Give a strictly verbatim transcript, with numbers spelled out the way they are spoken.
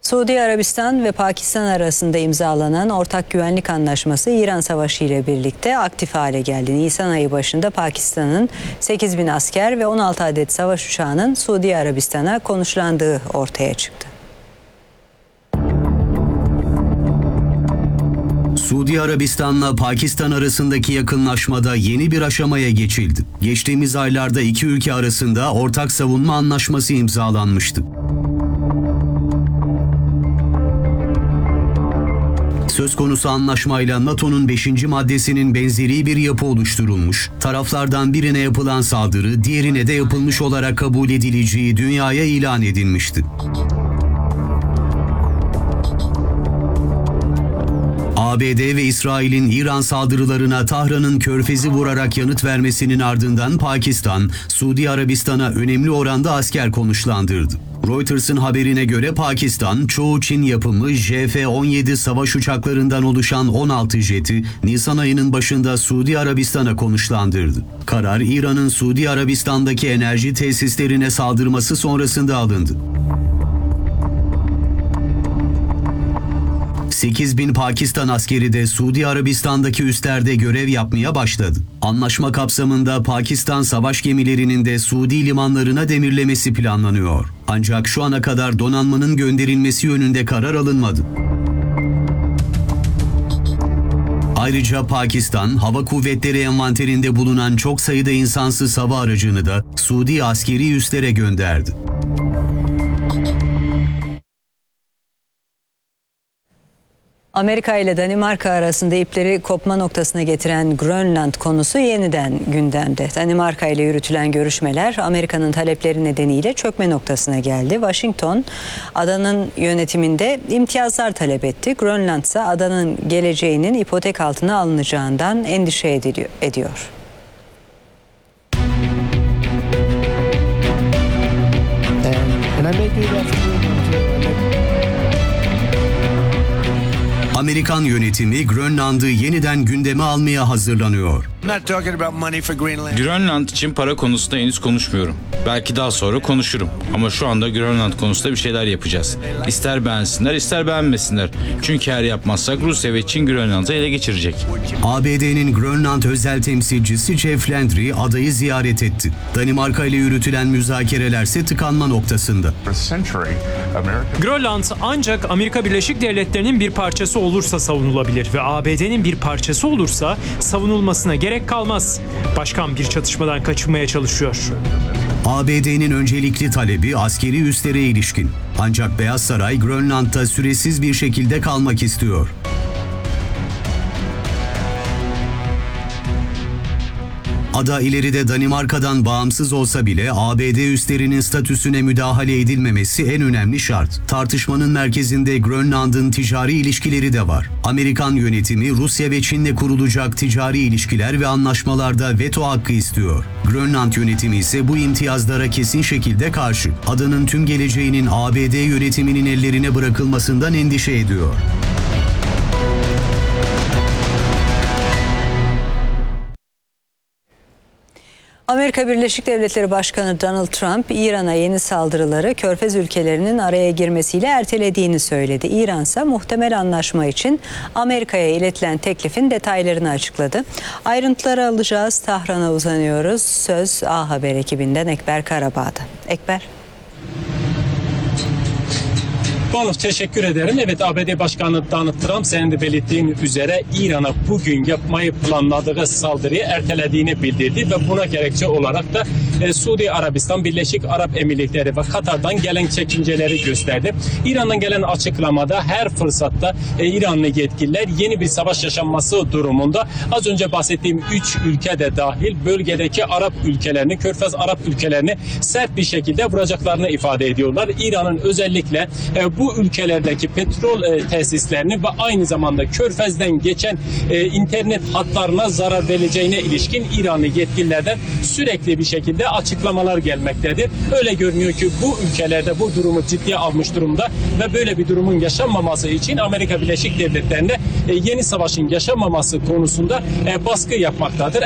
Suudi Arabistan ve Pakistan arasında imzalanan ortak güvenlik anlaşması İran Savaşı ile birlikte aktif hale geldi. Nisan ayı başında Pakistan'ın sekiz bin asker ve on altı adet savaş uçağının Suudi Arabistan'a konuşlandığı ortaya çıktı. Suudi Arabistan'la Pakistan arasındaki yakınlaşmada yeni bir aşamaya geçildi. Geçtiğimiz aylarda iki ülke arasında ortak savunma anlaşması imzalanmıştı. Söz konusu anlaşmayla NATO'nun beşinci maddesinin benzeri bir yapı oluşturulmuş, taraflardan birine yapılan saldırı diğerine de yapılmış olarak kabul edileceği dünyaya ilan edilmişti. A B D ve İsrail'in İran saldırılarına Tahran'ın Körfez'i vurarak yanıt vermesinin ardından Pakistan, Suudi Arabistan'a önemli oranda asker konuşlandırdı. Reuters'ın haberine göre Pakistan, çoğu Çin yapımı J F on yedi savaş uçaklarından oluşan on altı jeti Nisan ayının başında Suudi Arabistan'a konuşlandırdı. Karar, İran'ın Suudi Arabistan'daki enerji tesislerine saldırması sonrasında alındı. sekiz bin Pakistan askeri de Suudi Arabistan'daki üslerde görev yapmaya başladı. Anlaşma kapsamında Pakistan savaş gemilerinin de Suudi limanlarına demirlemesi planlanıyor. Ancak şu ana kadar donanmanın gönderilmesi yönünde karar alınmadı. Ayrıca Pakistan, Hava Kuvvetleri envanterinde bulunan çok sayıda insansız hava aracını da Suudi askeri üslere gönderdi. Amerika ile Danimarka arasında ipleri kopma noktasına getiren Grönland konusu yeniden gündemde. Danimarka ile yürütülen görüşmeler Amerika'nın talepleri nedeniyle çökme noktasına geldi. Washington adanın yönetiminde imtiyazlar talep etti. Grönland ise adanın geleceğinin ipotek altına alınacağından endişe ediliyor, ediyor. Amerikan yönetimi Grönland'ı yeniden gündeme almaya hazırlanıyor. Grönland için para konusunda henüz konuşmuyorum. Belki daha sonra konuşurum. Ama şu anda Grönland konusunda bir şeyler yapacağız. İster beğensinler, ister beğenmesinler. Çünkü eğer yapmazsak Rusya ve Çin Grönland'ı ele geçirecek. A B D'nin Grönland özel temsilcisi Jeff Landry adayı ziyaret etti. Danimarka ile yürütülen müzakerelerse tıkanma noktasında. Grönland ancak Amerika Birleşik Devletleri'nin bir parçası olursa savunulabilir ve A B D'nin bir parçası olursa savunulmasına gerek kalmaz. Başkan bir çatışmadan kaçınmaya çalışıyor. A B D'nin öncelikli talebi askeri üslere ilişkin. Ancak Beyaz Saray Grönland'da süresiz bir şekilde kalmak istiyor. Ada ileride Danimarka'dan bağımsız olsa bile A B D üslerinin statüsüne müdahale edilmemesi en önemli şart. Tartışmanın merkezinde Grönland'ın ticari ilişkileri de var. Amerikan yönetimi Rusya ve Çin'le kurulacak ticari ilişkiler ve anlaşmalarda veto hakkı istiyor. Grönland yönetimi ise bu imtiyazlara kesin şekilde karşı. Adanın tüm geleceğinin A B D yönetiminin ellerine bırakılmasından endişe ediyor. Amerika Birleşik Devletleri Başkanı Donald Trump, İran'a yeni saldırıları Körfez ülkelerinin araya girmesiyle ertelediğini söyledi. İran ise muhtemel anlaşma için Amerika'ya iletilen teklifin detaylarını açıkladı. Ayrıntıları alacağız. Tahran'a uzanıyoruz. Söz A Haber ekibinden Ekber Karabağ'da. Ekber. Bonus, teşekkür ederim. Evet, A B D Başkanı Donald Trump senin de belirttiğin üzere İran'a bugün yapmayı planladığı saldırıyı ertelediğini bildirdi ve buna gerekçe olarak da e, Suudi Arabistan, Birleşik Arap Emirlikleri ve Katar'dan gelen çekinceleri gösterdi. İran'dan gelen açıklamada her fırsatta e, İranlı yetkililer yeni bir savaş yaşanması durumunda az önce bahsettiğim üç ülke de dahil bölgedeki Arap ülkelerini, Körfez Arap ülkelerini sert bir şekilde vuracaklarını ifade ediyorlar. İran'ın özellikle e, bu ülkelerdeki petrol e, tesislerini ve aynı zamanda Körfez'den geçen e, internet hatlarına zarar vereceğine ilişkin İranlı yetkililerden sürekli bir şekilde açıklamalar gelmektedir. Öyle görünüyor ki bu ülkelerde bu durumu ciddiye almış durumda ve böyle bir durumun yaşanmaması için Amerika Birleşik Devletleri'nde e, yeni savaşın yaşanmaması konusunda e, baskı yapmaktadır.